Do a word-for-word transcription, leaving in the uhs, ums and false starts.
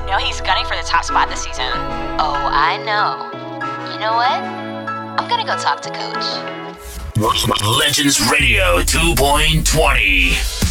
know he's gunning for the top spot this season. Oh, I know. You know what? I'm gonna go talk to Coach. Legends Radio two point twenty.